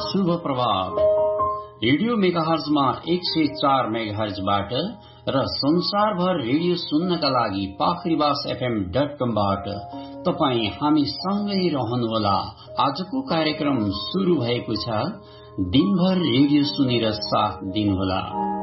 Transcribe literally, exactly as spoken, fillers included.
शुभ प्रभात। रेडियो मेगाहर्जमा एक सय चार मेगाहर्जबाट र संसारभर रेडियो सुन्नका लागि पाखरीवास एफएम डट कमबाट तपाई हामी सँगै रहनुहोला। आजको कार्यक्रम शुरू भएको छ। दिनभर रेडियो सुनेर साथ दिनुहोला।